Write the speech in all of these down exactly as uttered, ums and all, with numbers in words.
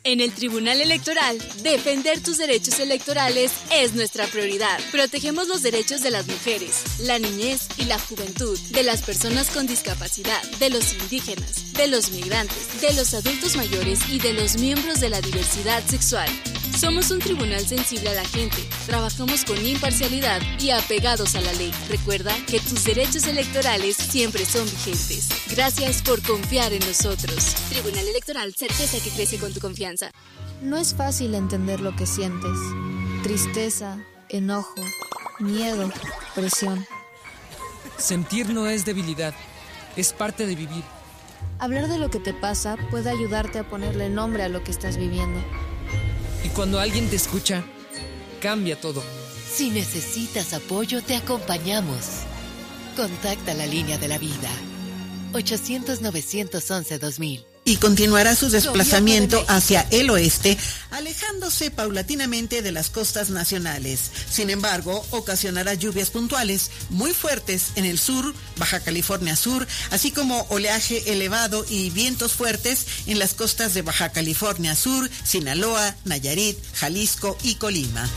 En el Tribunal Electoral, defender tus derechos electorales es nuestra prioridad. Protegemos los derechos de las mujeres, la niñez y la juventud, de las personas con discapacidad, de los indígenas, de los migrantes, de los adultos mayores y de los miembros de la diversidad sexual. Somos un tribunal sensible a la gente, trabajamos con imparcialidad y apegados a la ley. Recuerda que tus derechos electorales siempre son vigentes. Gracias por confiar en nosotros. Tribunal Electoral, certeza que crece con tu confianza. No es fácil entender lo que sientes. Tristeza, enojo, miedo, presión. Sentir no es debilidad, es parte de vivir. Hablar de lo que te pasa puede ayudarte a ponerle nombre a lo que estás viviendo. Y cuando alguien te escucha, cambia todo. Si necesitas apoyo, te acompañamos. Contacta la línea de la vida. ochocientos, novecientos once, dos mil. Y continuará su desplazamiento hacia el oeste, alejándose paulatinamente de las costas nacionales. Sin embargo, ocasionará lluvias puntuales muy fuertes en el sur, Baja California Sur, así como oleaje elevado y vientos fuertes en las costas de Baja California Sur, Sinaloa, Nayarit, Jalisco y Colima.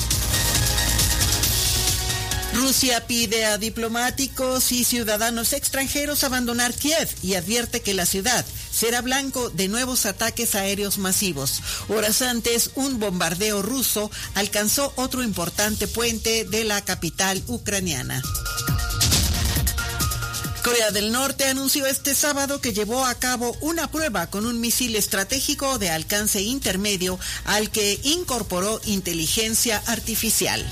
Rusia pide a diplomáticos y ciudadanos extranjeros abandonar Kiev y advierte que la ciudad será blanco de nuevos ataques aéreos masivos. Horas antes, un bombardeo ruso alcanzó otro importante puente de la capital ucraniana. Corea del Norte anunció este sábado que llevó a cabo una prueba con un misil estratégico de alcance intermedio al que incorporó inteligencia artificial.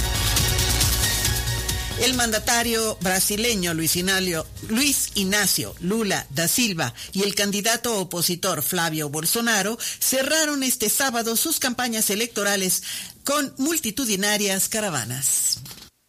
El mandatario brasileño Luis Inácio, Luis Inácio Lula da Silva y el candidato opositor Flavio Bolsonaro cerraron este sábado sus campañas electorales con multitudinarias caravanas.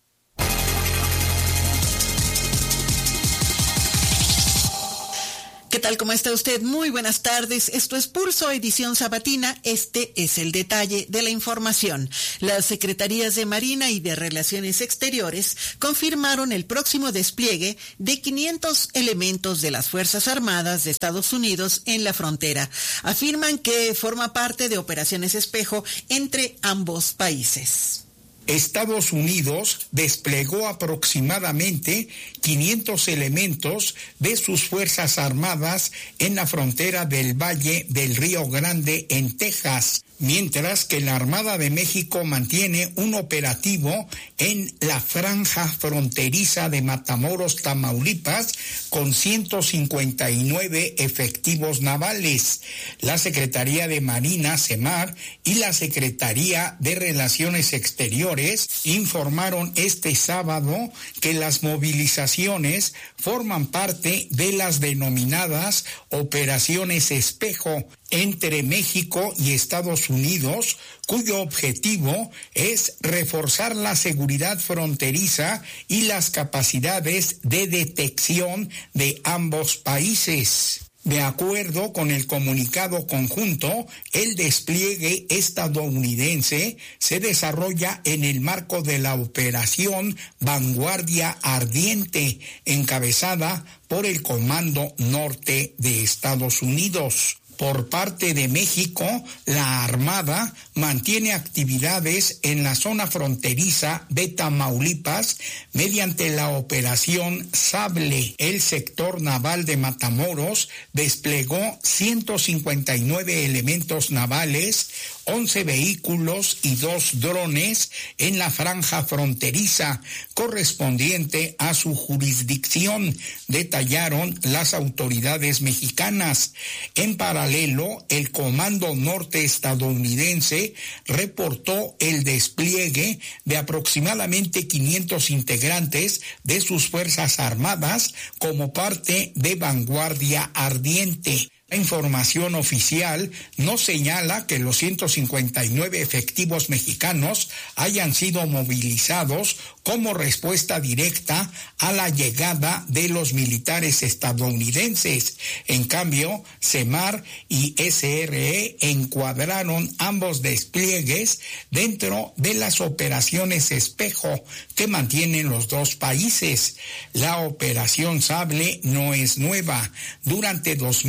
¿Qué tal? ¿Cómo está usted? Muy buenas tardes. Esto es Pulso, edición sabatina. Este es el detalle de la información. Las Secretarías de Marina y de Relaciones Exteriores confirmaron el próximo despliegue de quinientos elementos de las Fuerzas Armadas de Estados Unidos en la frontera. Afirman que forma parte de operaciones espejo entre ambos países. Estados Unidos desplegó aproximadamente quinientos elementos de sus Fuerzas Armadas en la frontera del Valle del Río Grande en Texas, mientras que la Armada de México mantiene un operativo en la franja fronteriza de Matamoros, Tamaulipas, con ciento cincuenta y nueve efectivos navales. La Secretaría de Marina, SEMAR, y la Secretaría de Relaciones Exteriores informaron este sábado que las movilizaciones forman parte de las denominadas operaciones espejo entre México y Estados Unidos, cuyo objetivo es reforzar la seguridad fronteriza y las capacidades de detección de ambos países. De acuerdo con el comunicado conjunto, el despliegue estadounidense se desarrolla en el marco de la operación Vanguardia Ardiente, encabezada por el Comando Norte de Estados Unidos. Por parte de México, la Armada mantiene actividades en la zona fronteriza de Tamaulipas mediante la operación Sable. El sector naval de Matamoros desplegó ciento cincuenta y nueve elementos navales, once vehículos y dos drones en la franja fronteriza correspondiente a su jurisdicción, detallaron las autoridades mexicanas. En paralelo, el Comando Norte estadounidense reportó el despliegue de aproximadamente quinientos integrantes de sus Fuerzas Armadas como parte de Vanguardia Ardiente. La información oficial no señala que los ciento cincuenta y nueve efectivos mexicanos hayan sido movilizados como respuesta directa a la llegada de los militares estadounidenses. En cambio, SEMAR y S R E encuadraron ambos despliegues dentro de las operaciones espejo que mantienen los dos países. La operación Sable no es nueva. Durante dos mil veinte,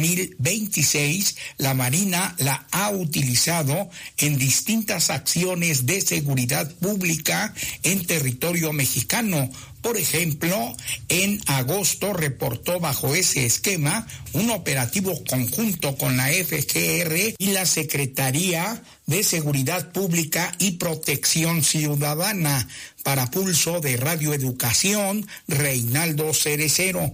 veintiséis, la Marina la ha utilizado en distintas acciones de seguridad pública en territorio mexicano. Por ejemplo, en agosto reportó bajo ese esquema un operativo conjunto con la F G R y la Secretaría de Seguridad Pública y Protección Ciudadana. Para Pulso de Radio Educación, Reinaldo Cerecero.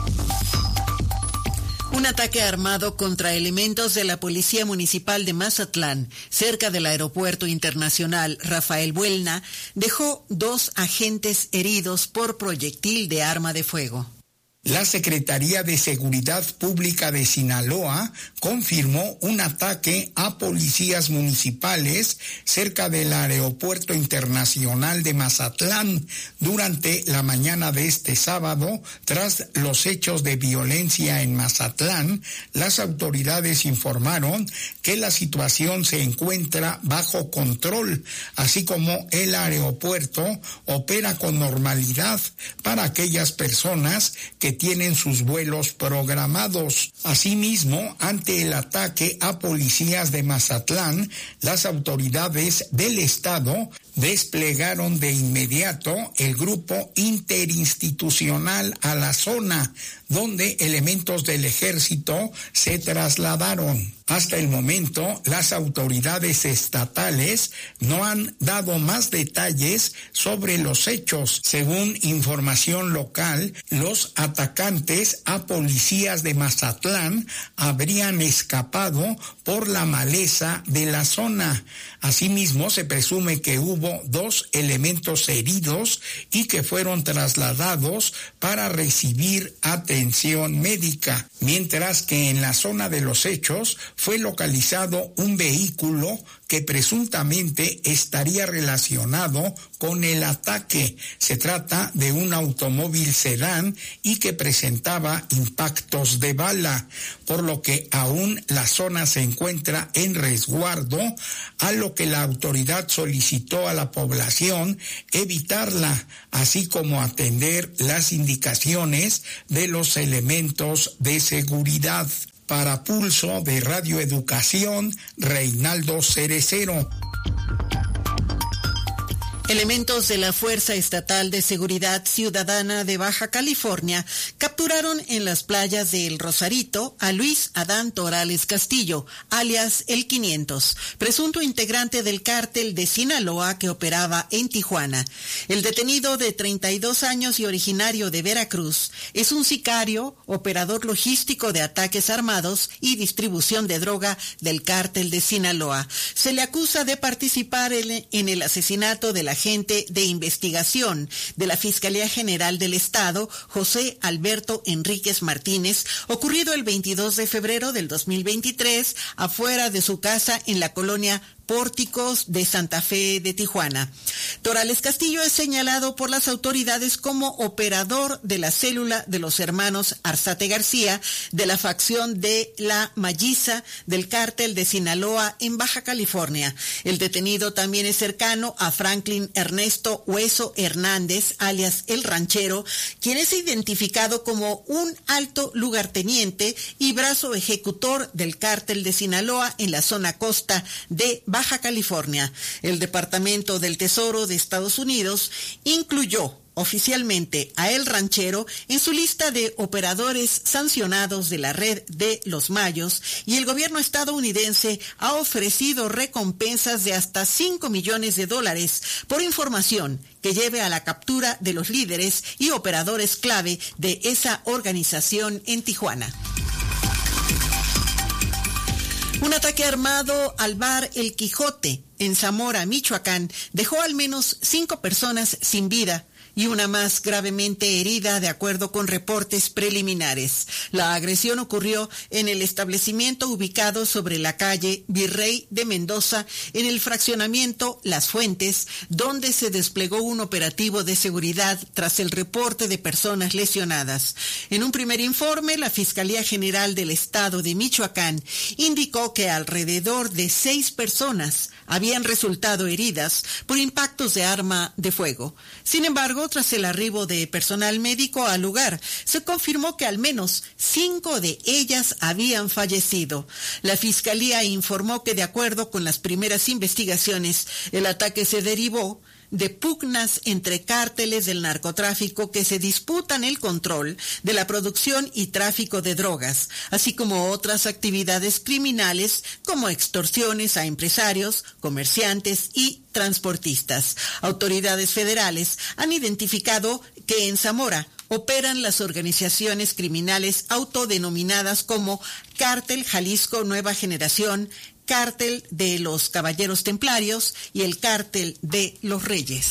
Un ataque armado contra elementos de la Policía Municipal de Mazatlán, cerca del Aeropuerto Internacional Rafael Buelna, dejó dos agentes heridos por proyectil de arma de fuego. La Secretaría de Seguridad Pública de Sinaloa confirmó un ataque a policías municipales cerca del Aeropuerto Internacional de Mazatlán durante la mañana de este sábado. Tras los hechos de violencia en Mazatlán, las autoridades informaron que la situación se encuentra bajo control, así como el aeropuerto opera con normalidad para aquellas personas que tienen sus vuelos programados. Asimismo, ante el ataque a policías de Mazatlán, las autoridades del estado desplegaron de inmediato el grupo interinstitucional a la zona, donde elementos del ejército se trasladaron. Hasta el momento, las autoridades estatales no han dado más detalles sobre los hechos. Según información local, los atacantes a policías de Mazatlán habrían escapado por la maleza de la zona. Asimismo, se presume que hubo dos elementos heridos y que fueron trasladados para recibir atención médica, mientras que en la zona de los hechos fue localizado un vehículo que presuntamente estaría relacionado con el ataque. Se trata de un automóvil sedán y que presentaba impactos de bala, por lo que aún la zona se encuentra en resguardo, a lo que la autoridad solicitó a la población evitarla, así como atender las indicaciones de los elementos de seguridad. Para Pulso de Radio Educación, Reinaldo Cerecero. Elementos de la Fuerza Estatal de Seguridad Ciudadana de Baja California capturaron en las playas de El Rosarito a Luis Adán Torales Castillo, alias El quinientos, presunto integrante del cártel de Sinaloa que operaba en Tijuana. El detenido, de treinta y dos años y originario de Veracruz, es un sicario, operador logístico de ataques armados y distribución de droga del cártel de Sinaloa. Se le acusa de participar en el asesinato de la agente de investigación de la Fiscalía General del Estado, José Alberto Enríquez Martínez, ocurrido el veintidós de febrero del dos mil veintitrés, afuera de su casa en la colonia Pórticos de Santa Fe de Tijuana. Torales Castillo es señalado por las autoridades como operador de la célula de los hermanos Arzate García de la facción de La Malliza del cártel de Sinaloa en Baja California. El detenido también es cercano a Franklin Ernesto Hueso Hernández, alias El Ranchero, quien es identificado como un alto lugarteniente y brazo ejecutor del cártel de Sinaloa en la zona costa de Baja California. El Departamento del Tesoro de Estados Unidos incluyó oficialmente a El Ranchero en su lista de operadores sancionados de la red de Los Mayos, y el gobierno estadounidense ha ofrecido recompensas de hasta cinco millones de dólares por información que lleve a la captura de los líderes y operadores clave de esa organización en Tijuana. Un ataque armado al bar El Quijote en Zamora, Michoacán, dejó al menos cinco personas sin vida y una más gravemente herida, de acuerdo con reportes preliminares. La agresión ocurrió en el establecimiento ubicado sobre la calle Virrey de Mendoza, en el fraccionamiento Las Fuentes, donde se desplegó un operativo de seguridad tras el reporte de personas lesionadas. En un primer informe, la Fiscalía General del Estado de Michoacán indicó que alrededor de seis personas habían resultado heridas por impactos de arma de fuego. Sin embargo, esto, tras el arribo de personal médico al lugar, se confirmó que al menos cinco de ellas habían fallecido. La Fiscalía informó que, de acuerdo con las primeras investigaciones, el ataque se derivó de pugnas entre cárteles del narcotráfico que se disputan el control de la producción y tráfico de drogas, así como otras actividades criminales como extorsiones a empresarios, comerciantes y transportistas. Autoridades federales han identificado que en Zamora operan las organizaciones criminales autodenominadas como Cártel Jalisco Nueva Generación, Cártel de los Caballeros Templarios y el Cártel de los Reyes.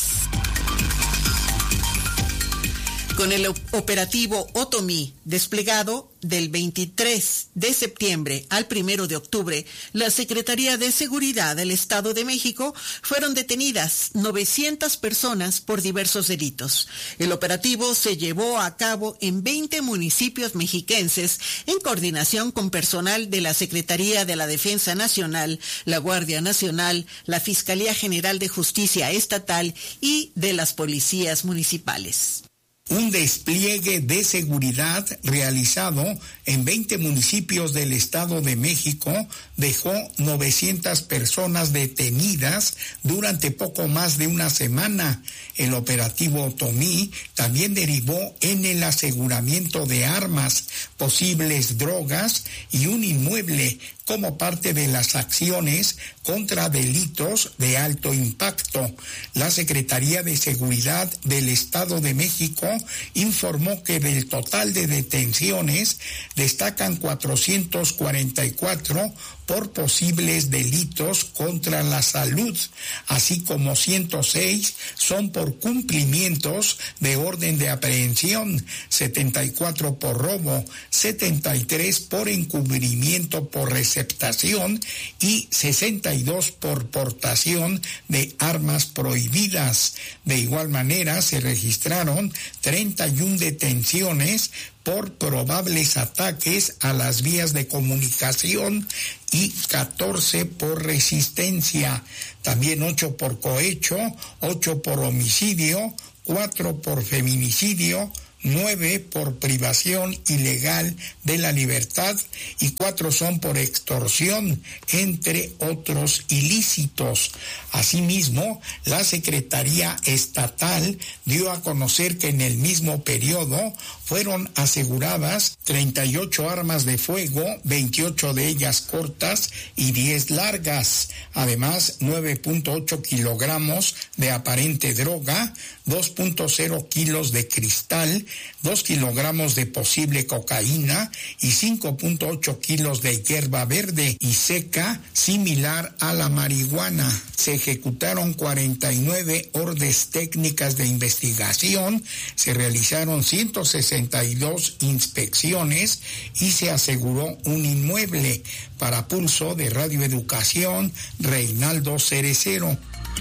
Con el operativo Otomí desplegado del veintitrés de septiembre al primero de octubre, la Secretaría de Seguridad del Estado de México fueron detenidas novecientas personas por diversos delitos. El operativo se llevó a cabo en veinte municipios mexiquenses en coordinación con personal de la Secretaría de la Defensa Nacional, la Guardia Nacional, la Fiscalía General de Justicia Estatal y de las policías municipales. Un despliegue de seguridad realizado en veinte municipios del Estado de México dejó novecientas personas detenidas durante poco más de una semana. El operativo Otomí también derivó en el aseguramiento de armas, posibles drogas y un inmueble como parte de las acciones contra delitos de alto impacto. La Secretaría de Seguridad del Estado de México informó que del total de detenciones destacan cuatrocientos cuarenta y cuatro por posibles delitos contra la salud, así como ciento seis son por cumplimientos de orden de aprehensión, setenta y cuatro por robo, setenta y tres por encubrimiento por receptación y sesenta y dos por portación de armas prohibidas. De igual manera, se registraron treinta y una detenciones por probables ataques a las vías de comunicación y catorce por resistencia, también ocho por cohecho, ocho por homicidio, cuatro por feminicidio, nueve por privación ilegal de la libertad y cuatro son por extorsión, entre otros ilícitos. Asimismo, la Secretaría Estatal dio a conocer que en el mismo periodo fueron aseguradas treinta y ocho armas de fuego, veintiocho de ellas cortas y diez largas. Además, nueve punto ocho kilogramos de aparente droga, dos punto cero kilos de cristal, dos kilogramos de posible cocaína y cinco punto ocho kilos de hierba verde y seca similar a la marihuana. Se ejecutaron cuarenta y nueve órdenes técnicas de investigación, se realizaron ciento sesenta y dos inspecciones y se aseguró un inmueble. Para Pulso de Radio Educación, Reinaldo Cerecero.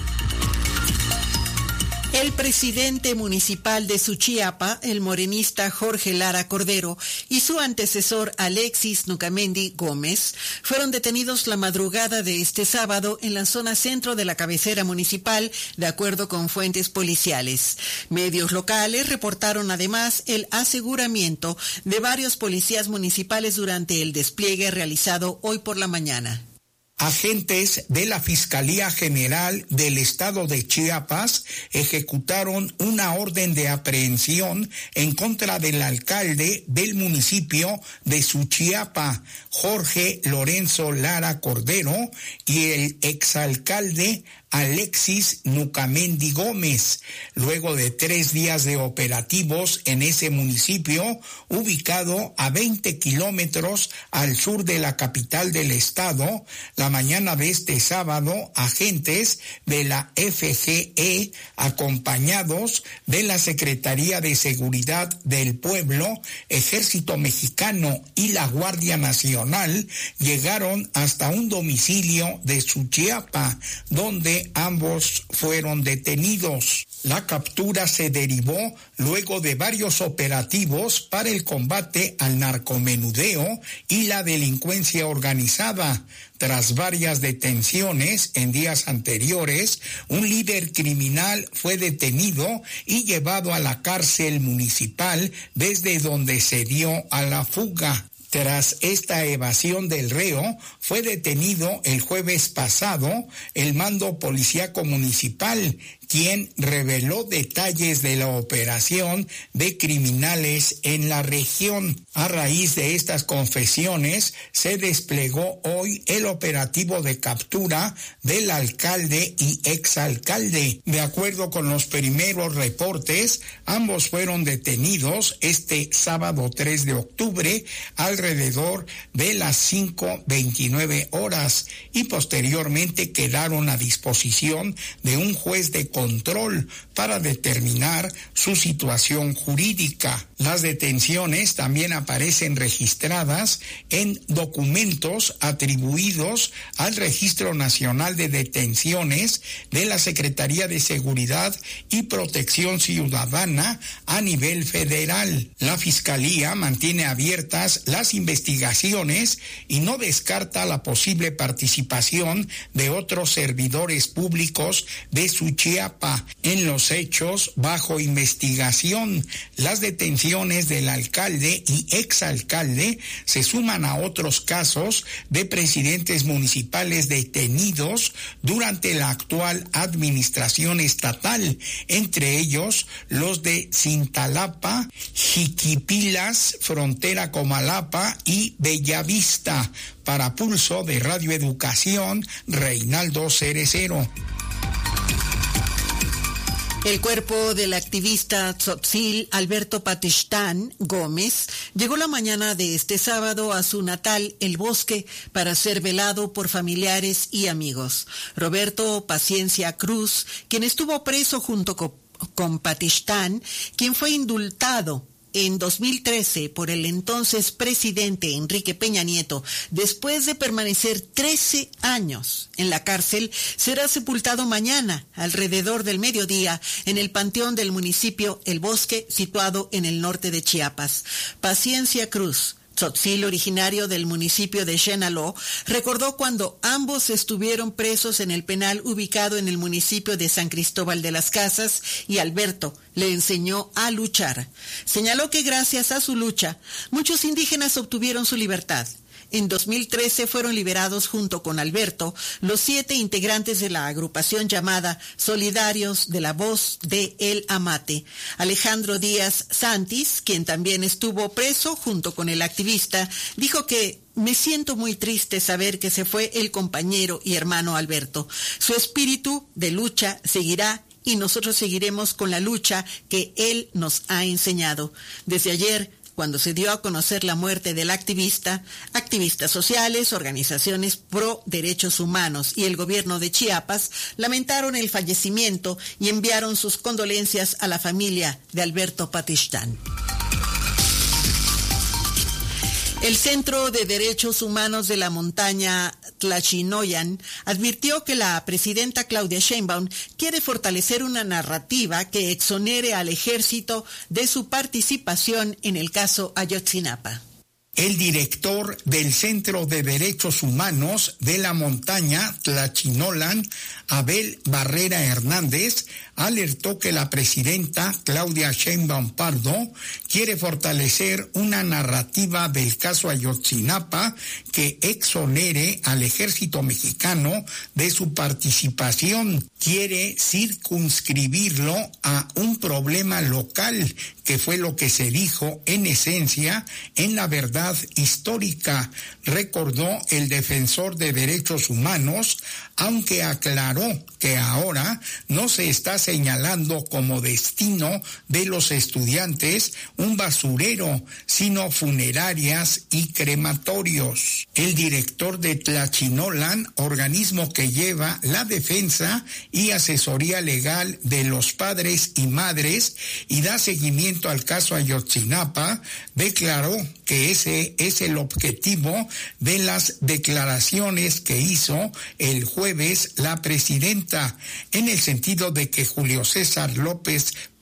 El presidente municipal de Suchiapa, el morenista Jorge Lara Cordero, y su antecesor Alexis Nucamendi Gómez fueron detenidos la madrugada de este sábado en la zona centro de la cabecera municipal, de acuerdo con fuentes policiales. Medios locales reportaron además el aseguramiento de varios policías municipales durante el despliegue realizado hoy por la mañana. Agentes de la Fiscalía General del Estado de Chiapas ejecutaron una orden de aprehensión en contra del alcalde del municipio de Suchiapa, Jorge Lorenzo Lara Cordero, y el exalcalde Alexis Nucamendi Gómez, luego de tres días de operativos en ese municipio, ubicado a veinte kilómetros al sur de la capital del estado. La mañana de este sábado, agentes de la F G E, acompañados de la Secretaría de Seguridad del Pueblo, Ejército Mexicano y la Guardia Nacional, llegaron hasta un domicilio de Suchiapa, donde ambos fueron detenidos. La captura se derivó luego de varios operativos para el combate al narcomenudeo y la delincuencia organizada. Tras varias detenciones en días anteriores, un líder criminal fue detenido y llevado a la cárcel municipal desde donde se dio a la fuga. Tras esta evasión del reo, fue detenido el jueves pasado el mando policíaco municipal, quien reveló detalles de la operación de criminales en la región. A raíz de estas confesiones, se desplegó hoy el operativo de captura del alcalde y exalcalde. De acuerdo con los primeros reportes, ambos fueron detenidos este sábado tres de octubre alrededor de las cinco veintinueve horas y posteriormente quedaron a disposición de un juez de control para determinar su situación jurídica. Las detenciones también aparecen registradas en documentos atribuidos al Registro Nacional de Detenciones de la Secretaría de Seguridad y Protección Ciudadana a nivel federal. La Fiscalía mantiene abiertas las investigaciones y no descarta la posible participación de otros servidores públicos de Suchiapa en los hechos bajo investigación. Las detenciones del alcalde y exalcalde se suman a otros casos de presidentes municipales detenidos durante la actual administración estatal, entre ellos los de Cintalapa, Jiquipilas, Frontera Comalapa y Bellavista. Para Pulso de Radio Educación, Reinaldo Cerecero. El cuerpo del activista tzotzil Alberto Patistán Gómez llegó la mañana de este sábado a su natal El Bosque para ser velado por familiares y amigos. Roberto Paciencia Cruz, quien estuvo preso junto con, con Patistán, quien fue indultado en dos mil trece por el entonces presidente Enrique Peña Nieto, después de permanecer trece años en la cárcel, será sepultado mañana alrededor del mediodía en el panteón del municipio El Bosque, situado en el norte de Chiapas. Paciencia Cruz, tzotzil originario del municipio de Chenaló, recordó cuando ambos estuvieron presos en el penal ubicado en el municipio de San Cristóbal de las Casas y Alberto le enseñó a luchar. Señaló que gracias a su lucha, muchos indígenas obtuvieron su libertad. En dos mil trece fueron liberados junto con Alberto los siete integrantes de la agrupación llamada Solidarios de la Voz de El Amate. Alejandro Díaz Santis, quien también estuvo preso junto con el activista, dijo que me siento muy triste saber que se fue el compañero y hermano Alberto. Su espíritu de lucha seguirá y nosotros seguiremos con la lucha que él nos ha enseñado. Desde ayer, cuando se dio a conocer la muerte del activista, activistas sociales, organizaciones pro derechos humanos y el gobierno de Chiapas lamentaron el fallecimiento y enviaron sus condolencias a la familia de Alberto Patistán. El Centro de Derechos Humanos de la Montaña Tlachinoyan advirtió que la presidenta Claudia Sheinbaum quiere fortalecer una narrativa que exonere al ejército de su participación en el caso Ayotzinapa. El director del Centro de Derechos Humanos de la Montaña Tlachinolan, Abel Barrera Hernández, alertó que la presidenta Claudia Sheinbaum Pardo quiere fortalecer una narrativa del caso Ayotzinapa que exonere al ejército mexicano de su participación. Quiere circunscribirlo a un problema local, que fue lo que se dijo en esencia en la verdad histórica, recordó el defensor de derechos humanos, aunque aclaró que ahora no se está señalando como destino de los estudiantes un basurero, sino funerarias y crematorios. El director de Tlachinolan, organismo que lleva la defensa y asesoría legal de los padres y madres y da seguimiento al caso Ayotzinapa, declaró que ese es el objetivo de las declaraciones que hizo el jueves la presidenta, en el sentido de que Julio César López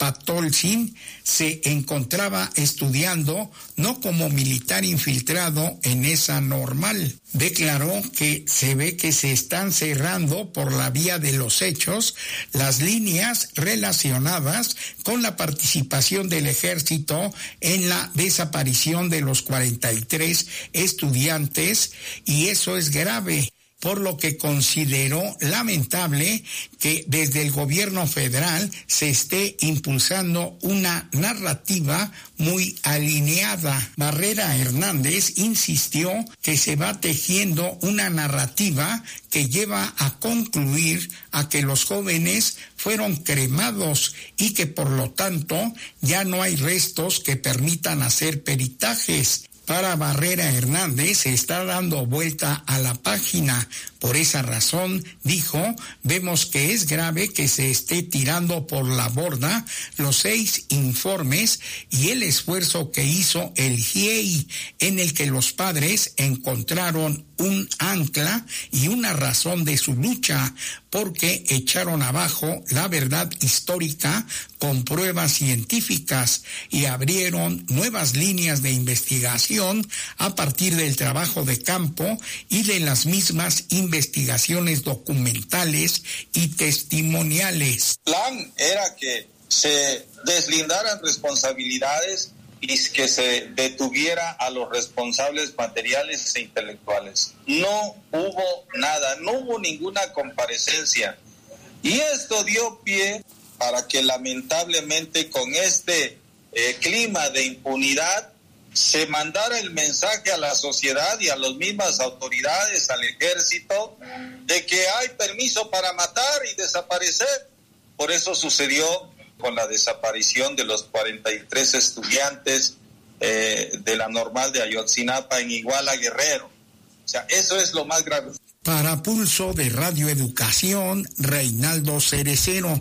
Patolzin se encontraba estudiando no como militar infiltrado en esa normal. Declaró que se ve que se están cerrando por la vía de los hechos las líneas relacionadas con la participación del ejército en la desaparición de los cuarenta y tres estudiantes, y eso es grave, por lo que consideró lamentable que desde el gobierno federal se esté impulsando una narrativa muy alineada. Barrera Hernández insistió que se va tejiendo una narrativa que lleva a concluir a que los jóvenes fueron cremados y que por lo tanto ya no hay restos que permitan hacer peritajes. Para Barrera Hernández se está dando vuelta a la página. Por esa razón, dijo, vemos que es grave que se esté tirando por la borda los seis informes y el esfuerzo que hizo el G I E I, en el que los padres encontraron un ancla y una razón de su lucha, porque echaron abajo la verdad histórica con pruebas científicas y abrieron nuevas líneas de investigación a partir del trabajo de campo y de las mismas investigaciones documentales y testimoniales. El plan era que se deslindaran responsabilidades y que se detuviera a los responsables materiales e intelectuales. No hubo nada, no hubo ninguna comparecencia. Y esto dio pie para que lamentablemente con este eh, clima de impunidad se mandara el mensaje a la sociedad y a las mismas autoridades, al ejército, de que hay permiso para matar y desaparecer. Por eso sucedió con la desaparición de los cuarenta y tres estudiantes eh, de la normal de Ayotzinapa en Iguala, Guerrero. O sea, eso es lo más grave. Para Pulso de Radio Educación, Reinaldo Cerecero.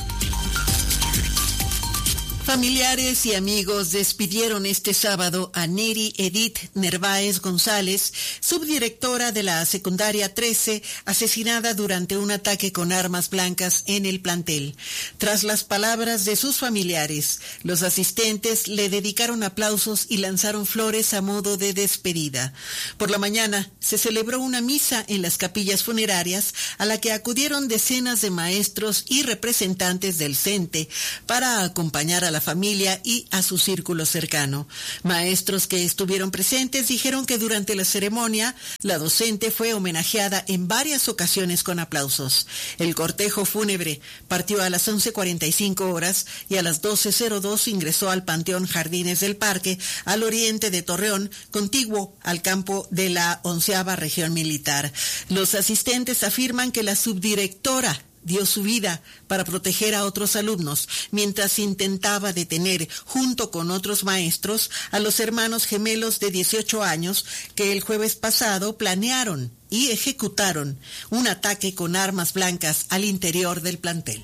Familiares y amigos despidieron este sábado a Neri Edith Nerváez González, subdirectora de la secundaria trece, asesinada durante un ataque con armas blancas en el plantel. Tras las palabras de sus familiares, los asistentes le dedicaron aplausos y lanzaron flores a modo de despedida. Por la mañana se celebró una misa en las capillas funerarias a la que acudieron decenas de maestros y representantes del CENTE para acompañar a la familia y a su círculo cercano. Maestros que estuvieron presentes dijeron que durante la ceremonia la docente fue homenajeada en varias ocasiones con aplausos. El cortejo fúnebre partió a las once cuarenta y cinco horas y a las doce cero dos ingresó al Panteón Jardines del Parque, al oriente de Torreón, contiguo al campo de la onceava región militar. Los asistentes afirman que la subdirectora dio su vida para proteger a otros alumnos, mientras intentaba detener, junto con otros maestros, a los hermanos gemelos de dieciocho años que el jueves pasado planearon y ejecutaron un ataque con armas blancas al interior del plantel.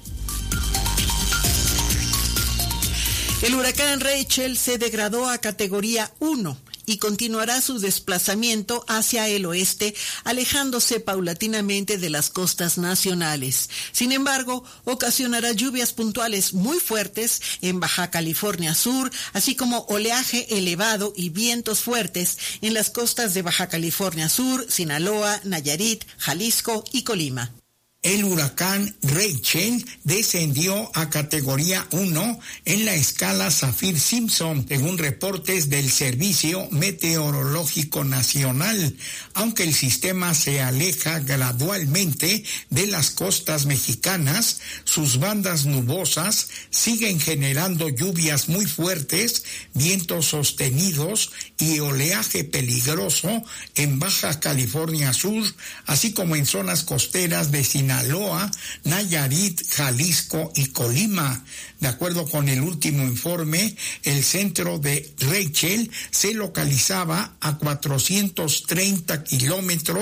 El huracán Rachel se degradó a categoría uno y continuará su desplazamiento hacia el oeste, alejándose paulatinamente de las costas nacionales. Sin embargo, ocasionará lluvias puntuales muy fuertes en Baja California Sur, así como oleaje elevado y vientos fuertes en las costas de Baja California Sur, Sinaloa, Nayarit, Jalisco y Colima. El huracán Rachel descendió a categoría uno en la escala Saffir-Simpson, según reportes del Servicio Meteorológico Nacional. Aunque el sistema se aleja gradualmente de las costas mexicanas, sus bandas nubosas siguen generando lluvias muy fuertes, vientos sostenidos y oleaje peligroso en Baja California Sur, así como en zonas costeras de Sinaloa, Sinaloa, Nayarit, Jalisco y Colima. De acuerdo con el último informe, el centro de Rachel se localizaba a cuatrocientos treinta kilómetros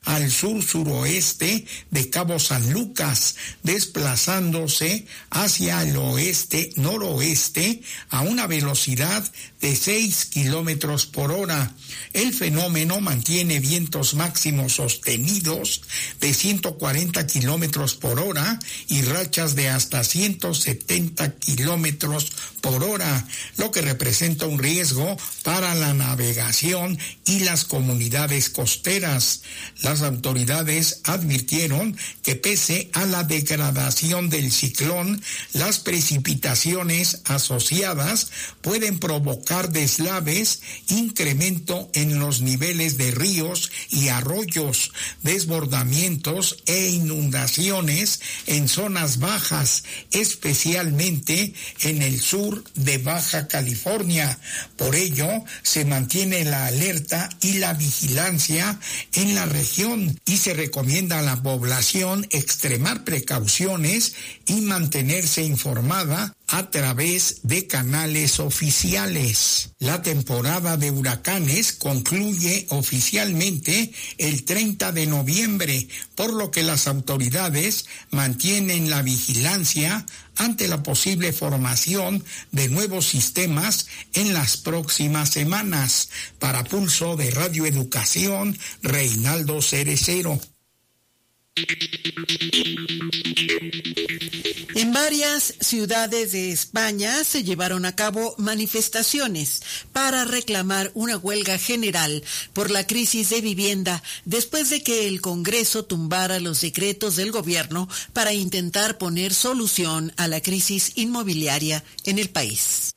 al sur-suroeste de Cabo San Lucas, desplazándose hacia el oeste-noroeste a una velocidad de seis kilómetros por hora. El fenómeno mantiene vientos máximos sostenidos de ciento cuarenta kilómetros por hora y rachas de hasta ciento setenta kilómetros por hora, lo que representa un riesgo para la navegación y las comunidades costeras. Las autoridades advirtieron que pese a la degradación del ciclón, las precipitaciones asociadas pueden provocar deslaves, incremento en los niveles de ríos y arroyos, desbordamientos e inundaciones en zonas bajas, especialmente en el sur de Baja California. Por ello, se mantiene la alerta y la vigilancia en la región y se recomienda a la población extremar precauciones y mantenerse informada a través de canales oficiales. La temporada de huracanes concluye oficialmente el treinta de noviembre, por lo que las autoridades mantienen la vigilancia ante la posible formación de nuevos sistemas en las próximas semanas. Para Pulso de Radio Educación, Reinaldo Cerecero. En varias ciudades de España se llevaron a cabo manifestaciones para reclamar una huelga general por la crisis de vivienda después de que el Congreso tumbara los decretos del gobierno para intentar poner solución a la crisis inmobiliaria en el país.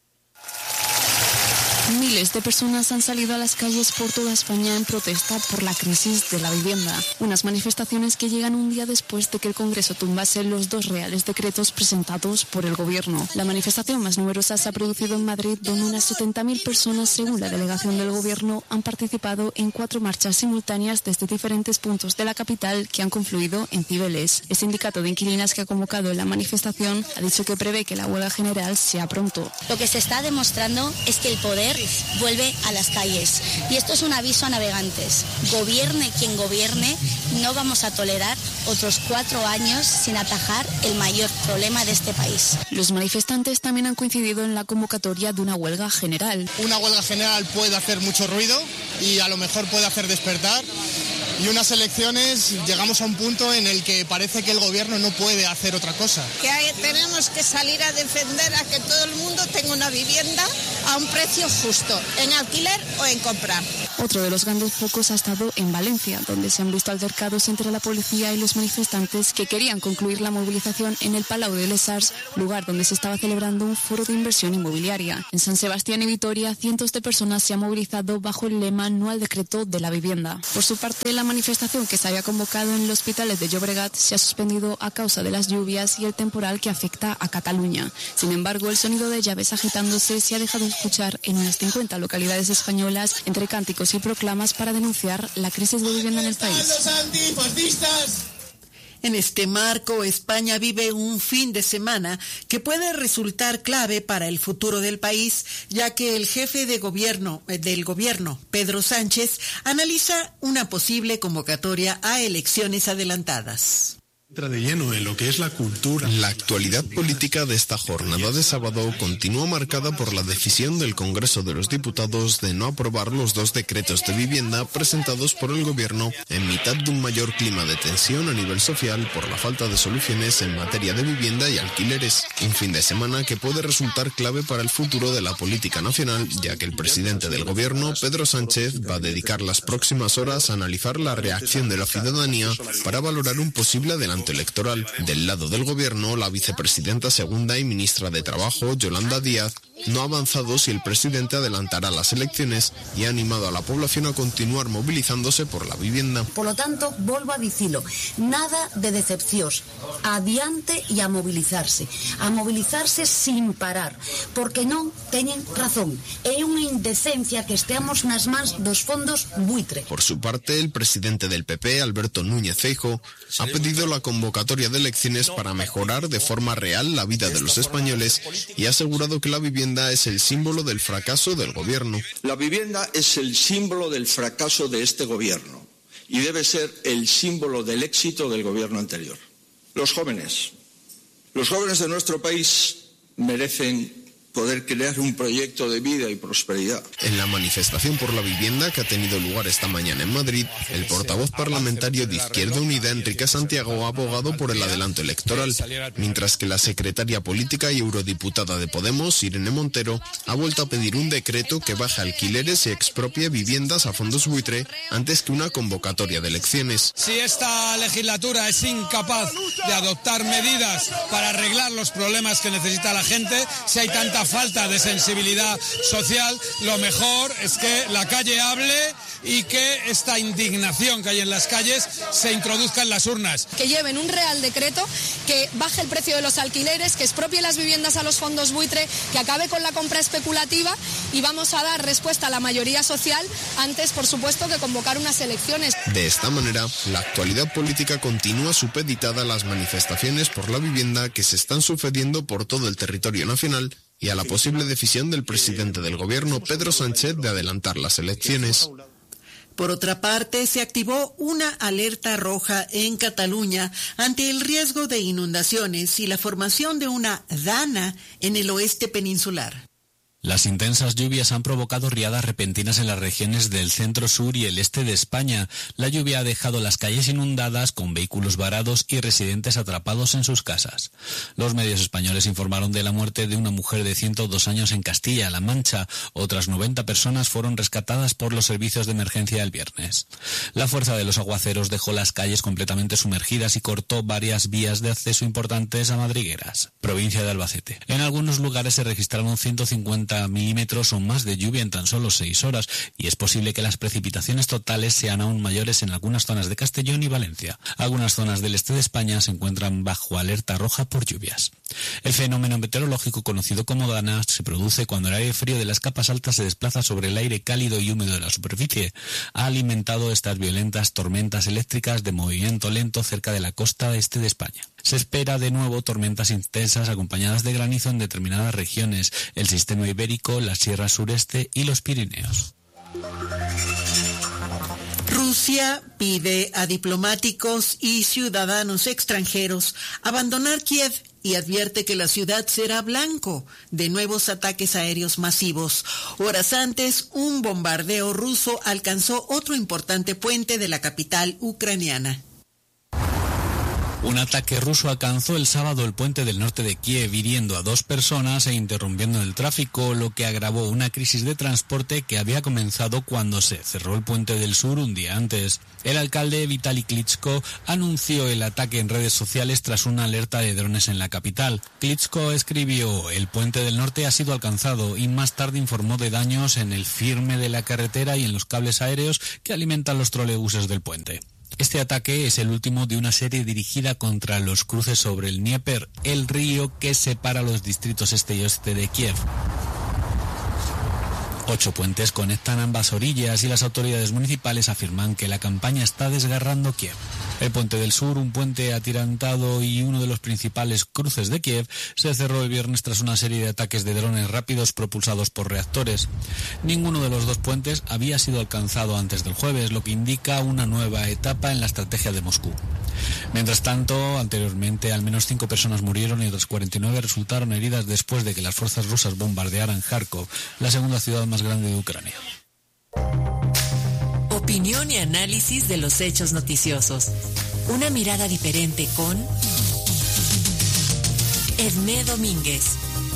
Miles de personas han salido a las calles por toda España en protesta por la crisis de la vivienda. Unas manifestaciones que llegan un día después de que el Congreso tumbase los dos reales decretos presentados por el Gobierno. La manifestación más numerosa se ha producido en Madrid, donde unas setenta mil personas, según la delegación del Gobierno, han participado en cuatro marchas simultáneas desde diferentes puntos de la capital que han confluido en Cibeles. El sindicato de inquilinas que ha convocado la manifestación ha dicho que prevé que la huelga general sea pronto. Lo que se está demostrando es que el poder vuelve a las calles y esto es un aviso a navegantes. Gobierne quien gobierne, no vamos a tolerar otros cuatro años sin atajar el mayor problema de este país. Los manifestantes también han coincidido en la convocatoria de una huelga general. Una huelga general puede hacer mucho ruido y a lo mejor puede hacer despertar. Y unas elecciones llegamos a un punto en el que parece que el gobierno no puede hacer otra cosa. Que hay, tenemos que salir a defender a que todo el mundo tenga una vivienda a un precio justo, en alquiler o en comprar. Otro de los grandes focos ha estado en Valencia, donde se han visto altercados entre la policía y los manifestantes que querían concluir la movilización en el Palau de Les Arts, lugar donde se estaba celebrando un foro de inversión inmobiliaria. En San Sebastián y Vitoria, cientos de personas se han movilizado bajo el lema "No al decreto de la vivienda". Por su parte, la manifestación que se había convocado en el Hospitalet de Llobregat se ha suspendido a causa de las lluvias y el temporal que afecta a Cataluña. Sin embargo, el sonido de llaves agitándose se ha dejado escuchar en unas cincuenta localidades españolas entre cánticos y proclamas para denunciar la crisis de vivienda en el país. ¡Los antifascistas! En este marco, España vive un fin de semana que puede resultar clave para el futuro del país, ya que el jefe de gobierno, del gobierno, Pedro Sánchez, analiza una posible convocatoria a elecciones adelantadas. Entra de lleno en lo que es la cultura. La actualidad política de esta jornada de sábado continúa marcada por la decisión del Congreso de los Diputados de no aprobar los dos decretos de vivienda presentados por el Gobierno en mitad de un mayor clima de tensión a nivel social por la falta de soluciones en materia de vivienda y alquileres. Un fin de semana que puede resultar clave para el futuro de la política nacional, ya que el presidente del Gobierno, Pedro Sánchez, va a dedicar las próximas horas a analizar la reacción de la ciudadanía para valorar un posible adelanto electoral. Del lado del gobierno, la vicepresidenta segunda y ministra de Trabajo, Yolanda Díaz, no ha avanzado si el presidente adelantará las elecciones y ha animado a la población a continuar movilizándose por la vivienda. Por lo tanto, volvo a dicilo, nada de decepcións, adiante e a mobilizarse, a mobilizarse sin parar, porque non teñen razón, é unha indecencia que esteamos nas mans dos fondos buitre. Por su parte, el presidente del P P, Alberto Núñez Feijóo, ha pedido la convocatoria de elecciones para mejorar de forma real la vida de los españoles y ha asegurado que la vivienda es el símbolo del fracaso del gobierno. La vivienda es el símbolo del fracaso de este gobierno. y debe ser el símbolo del éxito del gobierno anterior. Los jóvenes. Los jóvenes de nuestro país merecen poder crear un proyecto de vida y prosperidad. En la manifestación por la vivienda que ha tenido lugar esta mañana en Madrid, el portavoz parlamentario de Izquierda Unida, Enrique Santiago, ha abogado por el adelanto electoral, mientras que la secretaria política y eurodiputada de Podemos, Irene Montero, ha vuelto a pedir un decreto que baje alquileres y expropie viviendas a fondos buitre antes que una convocatoria de elecciones. Si esta legislatura es incapaz de adoptar medidas para arreglar los problemas que necesita la gente, si hay tanta falta de sensibilidad social, lo mejor es que la calle hable y que esta indignación que hay en las calles se introduzca en las urnas. Que lleven un real decreto que baje el precio de los alquileres, que expropie las viviendas a los fondos buitre, que acabe con la compra especulativa, y vamos a dar respuesta a la mayoría social antes, por supuesto, que convocar unas elecciones. De esta manera, la actualidad política continúa supeditada a las manifestaciones por la vivienda que se están sucediendo por todo el territorio nacional y a la posible decisión del presidente del gobierno, Pedro Sánchez, de adelantar las elecciones. Por otra parte, se activó una alerta roja en Cataluña ante el riesgo de inundaciones y la formación de una dana en el oeste peninsular. Las intensas lluvias han provocado riadas repentinas en las regiones del centro, sur y el este de España. La lluvia ha dejado las calles inundadas, con vehículos varados y residentes atrapados en sus casas. Los medios españoles informaron de la muerte de una mujer de ciento dos años en Castilla-La Mancha. Otras noventa personas fueron rescatadas por los servicios de emergencia el viernes. La fuerza de los aguaceros dejó las calles completamente sumergidas y cortó varias vías de acceso importantes a Madrigueras, provincia de Albacete. En algunos lugares se registraron ciento cincuenta milímetros o más de lluvia en tan solo seis horas, y es posible que las precipitaciones totales sean aún mayores en algunas zonas de Castellón y Valencia. Algunas zonas del este de España se encuentran bajo alerta roja por lluvias. El fenómeno meteorológico conocido como dana se produce cuando el aire frío de las capas altas se desplaza sobre el aire cálido y húmedo de la superficie. Ha alimentado estas violentas tormentas eléctricas de movimiento lento cerca de la costa este de España. Se espera de nuevo tormentas intensas acompañadas de granizo en determinadas regiones, el sistema ibérico, la sierra sureste y los Pirineos. Rusia pide a diplomáticos y ciudadanos extranjeros abandonar Kiev y advierte que la ciudad será blanco de nuevos ataques aéreos masivos. Horas antes, un bombardeo ruso alcanzó otro importante puente de la capital ucraniana. Un ataque ruso alcanzó el sábado el puente del norte de Kiev, hiriendo a dos personas e interrumpiendo el tráfico, lo que agravó una crisis de transporte que había comenzado cuando se cerró el puente del sur un día antes. El alcalde Vitaly Klitschko anunció el ataque en redes sociales tras una alerta de drones en la capital. Klitschko escribió: "El puente del norte ha sido alcanzado", y más tarde informó de daños en el firme de la carretera y en los cables aéreos que alimentan los trolebuses del puente. Este ataque es el último de una serie dirigida contra los cruces sobre el Dnieper, el río que separa los distritos este y oeste de Kiev. Ocho puentes conectan ambas orillas y las autoridades municipales afirman que la campaña está desgarrando Kiev. El puente del sur, un puente atirantado y uno de los principales cruces de Kiev, se cerró el viernes tras una serie de ataques de drones rápidos propulsados por reactores. Ninguno de los dos puentes había sido alcanzado antes del jueves, lo que indica una nueva etapa en la estrategia de Moscú. Mientras tanto, anteriormente al menos cinco personas murieron y otras cuarenta y nueve resultaron heridas después de que las fuerzas rusas bombardearan Kharkov, la segunda ciudad más grande de Ucrania. Opinión y análisis de los hechos noticiosos. Una mirada diferente con Edmé Domínguez.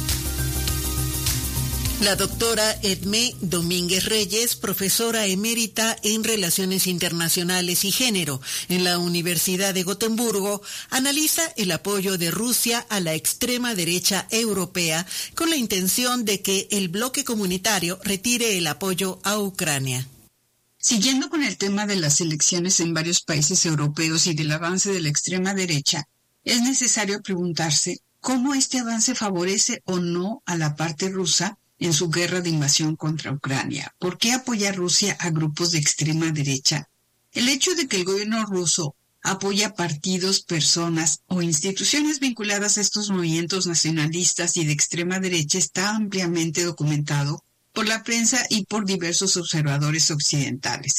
La doctora Edmé Domínguez Reyes, profesora emérita en Relaciones Internacionales y Género en la Universidad de Gotemburgo, analiza el apoyo de Rusia a la extrema derecha europea con la intención de que el bloque comunitario retire el apoyo a Ucrania. Siguiendo con el tema de las elecciones en varios países europeos y del avance de la extrema derecha, es necesario preguntarse cómo este avance favorece o no a la parte rusa en su guerra de invasión contra Ucrania. ¿Por qué apoya Rusia a grupos de extrema derecha? El hecho de que el gobierno ruso apoya partidos, personas o instituciones vinculadas a estos movimientos nacionalistas y de extrema derecha está ampliamente documentado por la prensa y por diversos observadores occidentales.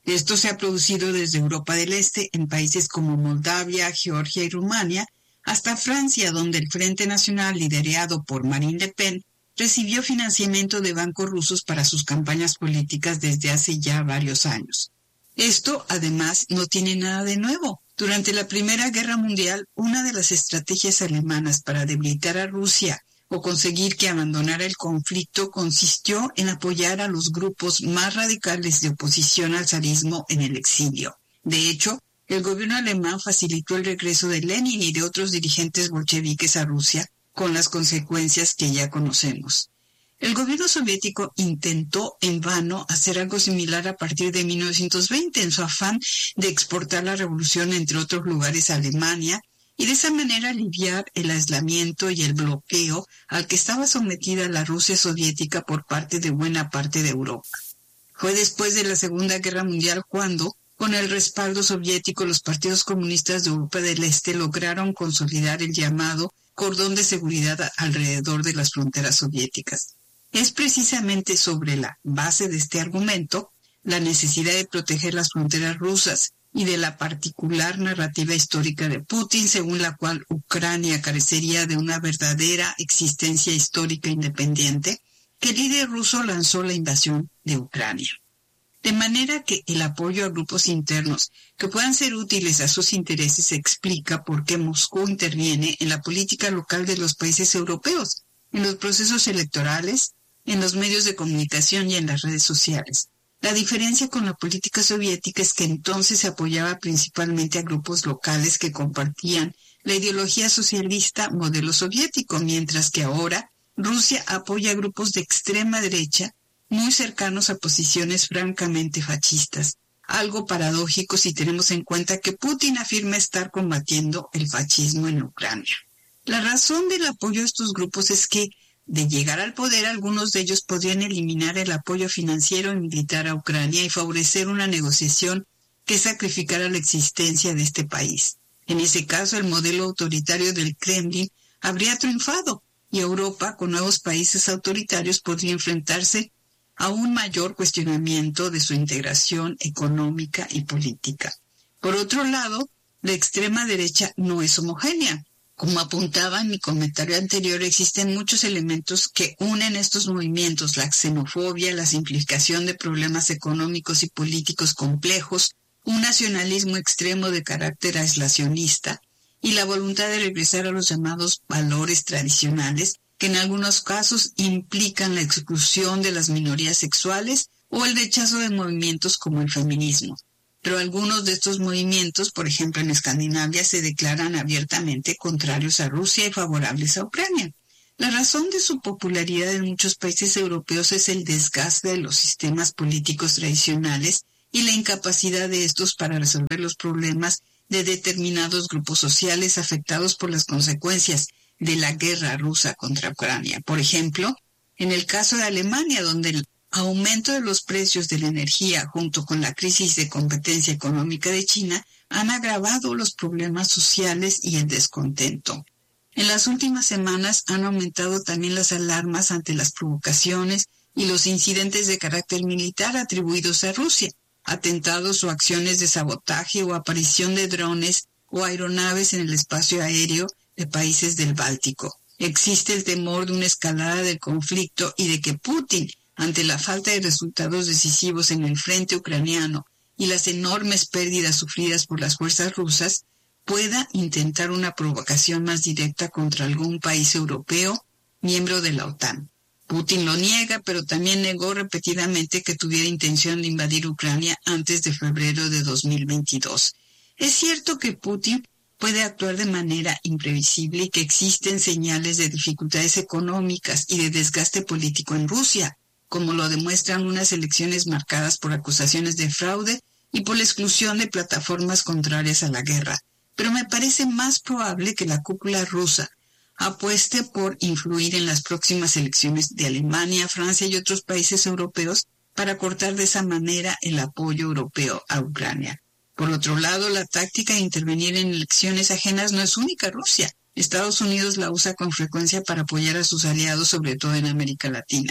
Esto se ha producido desde Europa del Este, en países como Moldavia, Georgia y Rumania, hasta Francia, donde el Frente Nacional, liderado por Marine Le Pen, recibió financiamiento de bancos rusos para sus campañas políticas desde hace ya varios años. Esto, además, no tiene nada de nuevo. Durante la Primera Guerra Mundial, una de las estrategias alemanas para debilitar a Rusia o conseguir que abandonara el conflicto consistió en apoyar a los grupos más radicales de oposición al zarismo en el exilio. De hecho, el gobierno alemán facilitó el regreso de Lenin y de otros dirigentes bolcheviques a Rusia, con las consecuencias que ya conocemos. El gobierno soviético intentó en vano hacer algo similar a partir de mil novecientos veinte en su afán de exportar la revolución entre otros lugares a Alemania y de esa manera aliviar el aislamiento y el bloqueo al que estaba sometida la Rusia soviética por parte de buena parte de Europa. Fue después de la Segunda Guerra Mundial cuando, con el respaldo soviético, los partidos comunistas de Europa del Este lograron consolidar el llamado cordón de seguridad alrededor de las fronteras soviéticas. Es precisamente sobre la base de este argumento, la necesidad de proteger las fronteras rusas y de la particular narrativa histórica de Putin, según la cual Ucrania carecería de una verdadera existencia histórica independiente, que el líder ruso lanzó la invasión de Ucrania. De manera que el apoyo a grupos internos que puedan ser útiles a sus intereses explica por qué Moscú interviene en la política local de los países europeos, en los procesos electorales, en los medios de comunicación y en las redes sociales. La diferencia con la política soviética es que entonces se apoyaba principalmente a grupos locales que compartían la ideología socialista modelo soviético, mientras que ahora Rusia apoya a grupos de extrema derecha muy cercanos a posiciones francamente fascistas, algo paradójico si tenemos en cuenta que Putin afirma estar combatiendo el fascismo en Ucrania. La razón del apoyo a estos grupos es que, de llegar al poder, algunos de ellos podrían eliminar el apoyo financiero y militar a Ucrania y favorecer una negociación que sacrificara la existencia de este país. En ese caso, el modelo autoritario del Kremlin habría triunfado y Europa, con nuevos países autoritarios, podría enfrentarse a un mayor cuestionamiento de su integración económica y política. Por otro lado, la extrema derecha no es homogénea. Como apuntaba en mi comentario anterior, existen muchos elementos que unen estos movimientos: la xenofobia, la simplificación de problemas económicos y políticos complejos, un nacionalismo extremo de carácter aislacionista y la voluntad de regresar a los llamados valores tradicionales, que en algunos casos implican la exclusión de las minorías sexuales o el rechazo de movimientos como el feminismo. Pero algunos de estos movimientos, por ejemplo en Escandinavia, se declaran abiertamente contrarios a Rusia y favorables a Ucrania. La razón de su popularidad en muchos países europeos es el desgaste de los sistemas políticos tradicionales y la incapacidad de estos para resolver los problemas de determinados grupos sociales afectados por las consecuencias de la guerra rusa contra Ucrania. Por ejemplo, en el caso de Alemania, donde el aumento de los precios de la energía junto con la crisis de competencia económica de China han agravado los problemas sociales y el descontento. En las últimas semanas han aumentado también las alarmas ante las provocaciones y los incidentes de carácter militar atribuidos a Rusia, atentados o acciones de sabotaje o aparición de drones o aeronaves en el espacio aéreo de países del Báltico. Existe el temor de una escalada del conflicto y de que Putin, ante la falta de resultados decisivos en el frente ucraniano y las enormes pérdidas sufridas por las fuerzas rusas, pueda intentar una provocación más directa contra algún país europeo miembro de la OTAN. Putin lo niega, pero también negó repetidamente que tuviera intención de invadir Ucrania antes de febrero de dos mil veintidós. Es cierto que Putin puede actuar de manera imprevisible y que existen señales de dificultades económicas y de desgaste político en Rusia, como lo demuestran unas elecciones marcadas por acusaciones de fraude y por la exclusión de plataformas contrarias a la guerra. Pero me parece más probable que la cúpula rusa apueste por influir en las próximas elecciones de Alemania, Francia y otros países europeos para cortar de esa manera el apoyo europeo a Ucrania. Por otro lado, la táctica de intervenir en elecciones ajenas no es única a Rusia. Estados Unidos la usa con frecuencia para apoyar a sus aliados, sobre todo en América Latina.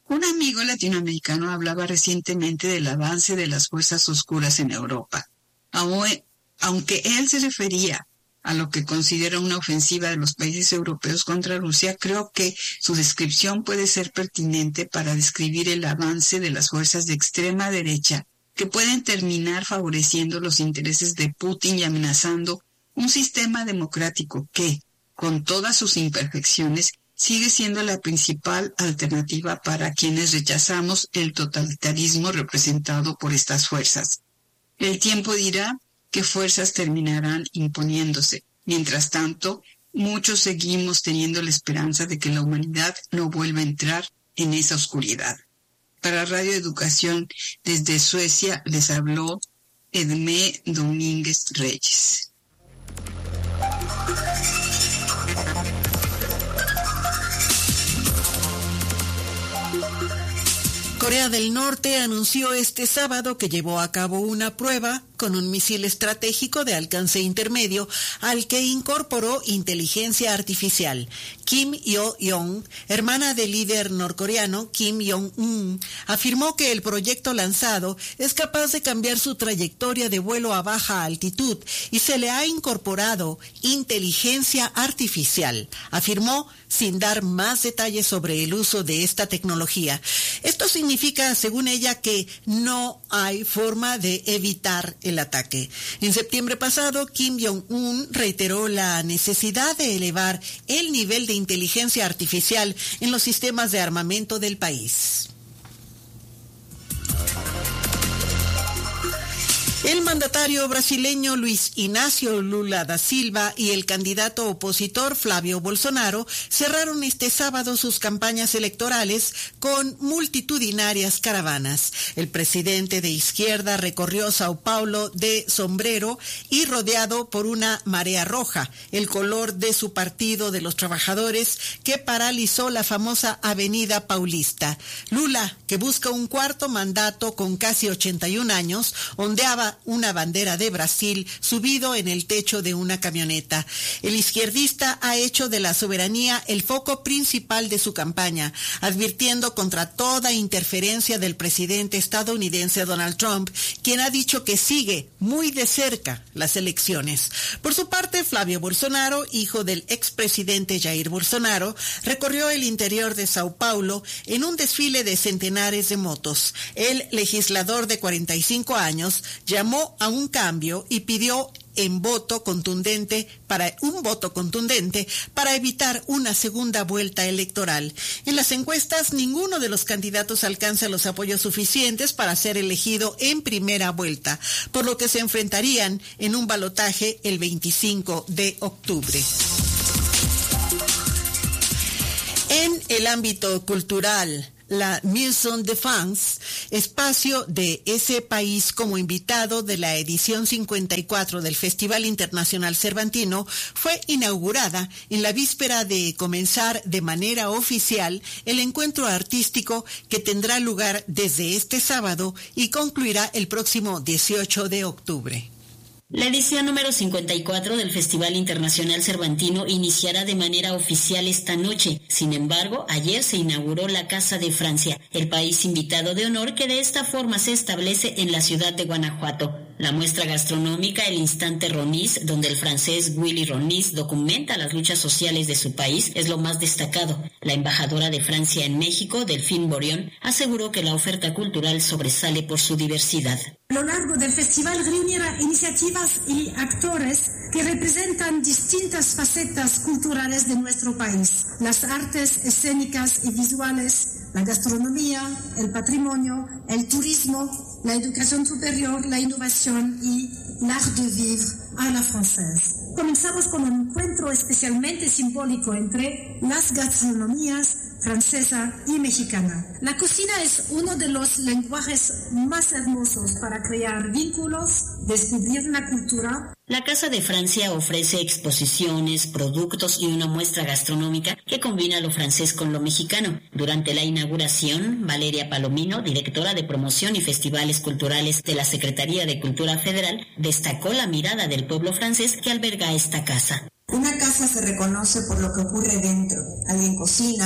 Un amigo latinoamericano hablaba recientemente del avance de las fuerzas oscuras en Europa. Aunque él se refería a lo que considera una ofensiva de los países europeos contra Rusia, creo que su descripción puede ser pertinente para describir el avance de las fuerzas de extrema derecha que pueden terminar favoreciendo los intereses de Putin y amenazando un sistema democrático que, con todas sus imperfecciones, sigue siendo la principal alternativa para quienes rechazamos el totalitarismo representado por estas fuerzas. El tiempo dirá qué fuerzas terminarán imponiéndose. Mientras tanto, muchos seguimos teniendo la esperanza de que la humanidad no vuelva a entrar en esa oscuridad. Para Radio Educación, desde Suecia, les habló Edmé Domínguez Reyes. Corea del Norte anunció este sábado que llevó a cabo una prueba con un misil estratégico de alcance intermedio al que incorporó inteligencia artificial. Kim Yo-young, hermana del líder norcoreano Kim Jong-un, afirmó que el proyecto lanzado es capaz de cambiar su trayectoria de vuelo a baja altitud y se le ha incorporado inteligencia artificial, afirmó sin dar más detalles sobre el uso de esta tecnología. Esto significa, según ella, que no hay forma de evitar el ataque. En septiembre pasado, Kim Jong-un reiteró la necesidad de elevar el nivel de inteligencia artificial en los sistemas de armamento del país. El mandatario brasileño Luis Inácio Lula da Silva y el candidato opositor Flávio Bolsonaro cerraron este sábado sus campañas electorales con multitudinarias caravanas. El presidente de izquierda recorrió Sao Paulo de sombrero y rodeado por una marea roja, el color de su partido de los trabajadores, que paralizó la famosa Avenida Paulista. Lula, que busca un cuarto mandato con casi ochenta y un años, ondeaba una bandera de Brasil subido en el techo de una camioneta. El izquierdista ha hecho de la soberanía el foco principal de su campaña, advirtiendo contra toda interferencia del presidente estadounidense Donald Trump, quien ha dicho que sigue muy de cerca las elecciones. Por su parte, Flávio Bolsonaro, hijo del expresidente Jair Bolsonaro, recorrió el interior de Sao Paulo en un desfile de centenares de motos. El legislador de cuarenta y cinco años llamó a un cambio y pidió en voto contundente para un voto contundente para evitar una segunda vuelta electoral. En las encuestas, ninguno de los candidatos alcanza los apoyos suficientes para ser elegido en primera vuelta, por lo que se enfrentarían en un balotaje el veinticinco de octubre. En el ámbito cultural, la Maison de France, espacio de ese país como invitado de la edición cincuenta y cuatro del Festival Internacional Cervantino, fue inaugurada en la víspera de comenzar de manera oficial el encuentro artístico que tendrá lugar desde este sábado y concluirá el próximo dieciocho de octubre. La edición número cincuenta y cuatro del Festival Internacional Cervantino iniciará de manera oficial esta noche. Sin embargo, ayer se inauguró la Casa de Francia, el país invitado de honor que de esta forma se establece en la ciudad de Guanajuato. La muestra gastronómica El Instante Ronis, donde el francés Willy Ronis documenta las luchas sociales de su país, es lo más destacado. La embajadora de Francia en México, Delphine Borion, aseguró que la oferta cultural sobresale por su diversidad. A lo largo del festival reunirá iniciativas y actores que representan distintas facetas culturales de nuestro país. Las artes escénicas y visuales, la gastronomía, el patrimonio, el turismo, la educación superior, la innovación y l'art de vivre a la française. Comenzamos con un encuentro especialmente simbólico entre las gastronomías francesa y mexicana. La cocina es uno de los lenguajes más hermosos para crear vínculos, descubrir la cultura. La Casa de Francia ofrece exposiciones, productos y una muestra gastronómica que combina lo francés con lo mexicano. Durante la inauguración, Valeria Palomino, directora de Promoción y Festivales Culturales de la Secretaría de Cultura Federal, destacó la mirada del pueblo francés que alberga esta casa. Una casa se reconoce por lo que ocurre dentro. Alguien cocina,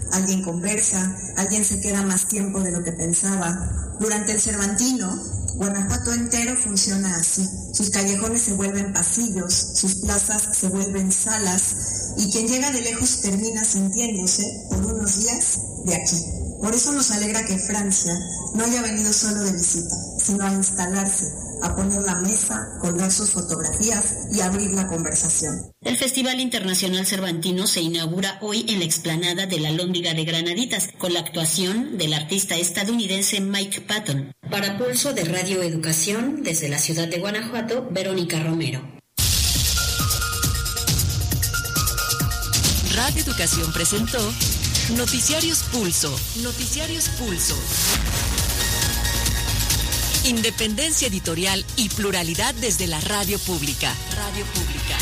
alguien conversa, alguien se queda más tiempo de lo que pensaba. Durante el Cervantino, Guanajuato entero funciona así. Sus callejones se vuelven pasillos, sus plazas se vuelven salas, y quien llega de lejos termina sintiéndose, por unos días, de aquí. Por eso nos alegra que Francia no haya venido solo de visita, sino a instalarse, a poner la mesa, colgar sus fotografías y abrir la conversación. El Festival Internacional Cervantino se inaugura hoy en la explanada de la Alhóndiga de Granaditas, con la actuación del artista estadounidense Mike Patton. Para Pulso de Radio Educación, desde la ciudad de Guanajuato, Verónica Romero. Radio Educación presentó Noticiarios Pulso. Noticiarios Pulso. Independencia editorial y pluralidad desde la radio pública. Radio pública.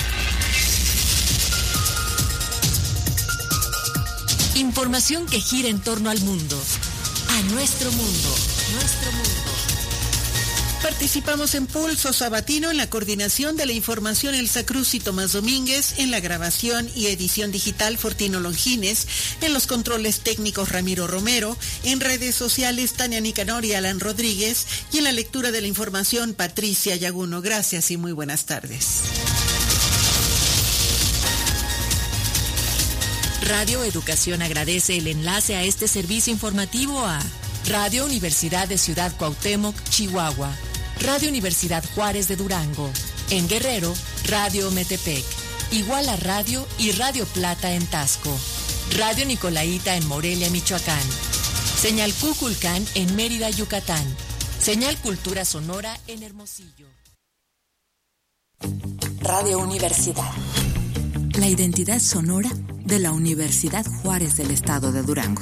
Información que gira en torno al mundo. A nuestro mundo. Nuestro mundo. Participamos en Pulso Sabatino en la coordinación de la información Elsa Cruz y Tomás Domínguez, en la grabación y edición digital Fortino Longines, en los controles técnicos Ramiro Romero, en redes sociales Tania Nicanor y Alan Rodríguez, y en la lectura de la información Patricia Yaguno. Gracias y muy buenas tardes. Radio Educación agradece el enlace a este servicio informativo a Radio Universidad de Ciudad Cuauhtémoc, Chihuahua, Radio Universidad Juárez de Durango, en Guerrero, Radio Metepec, Iguala Radio y Radio Plata en Tasco, Radio Nicolaita en Morelia, Michoacán, Señal Cuculcán en Mérida, Yucatán, Señal Cultura Sonora en Hermosillo. Radio Universidad. La identidad sonora de la Universidad Juárez del Estado de Durango.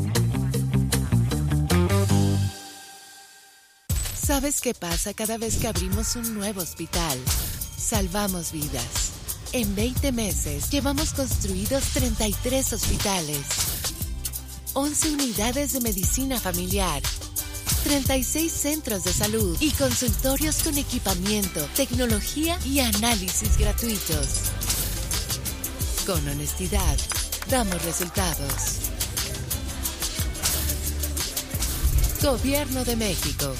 ¿Sabes qué pasa cada vez que abrimos un nuevo hospital? Salvamos vidas. En veinte meses llevamos construidos treinta y tres hospitales, once unidades de medicina familiar, treinta y seis centros de salud y consultorios con equipamiento, tecnología y análisis gratuitos. Con honestidad, damos resultados. Gobierno de México.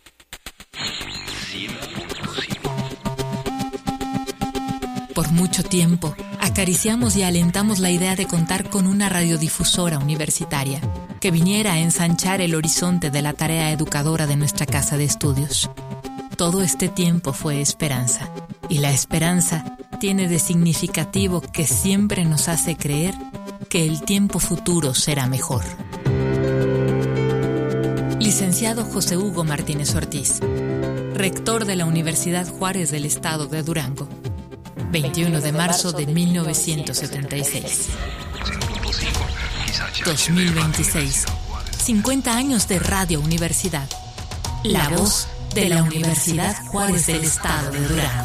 Por mucho tiempo, acariciamos y alentamos la idea de contar con una radiodifusora universitaria que viniera a ensanchar el horizonte de la tarea educadora de nuestra casa de estudios. Todo este tiempo fue esperanza, y la esperanza tiene de significativo que siempre nos hace creer que el tiempo futuro será mejor. Licenciado José Hugo Martínez Ortiz, rector de la Universidad Juárez del Estado de Durango, veintiuno de marzo de mil novecientos setenta y seis. dos mil veintiséis. cincuenta años de Radio Universidad. La voz de la Universidad Juárez del Estado de Durango.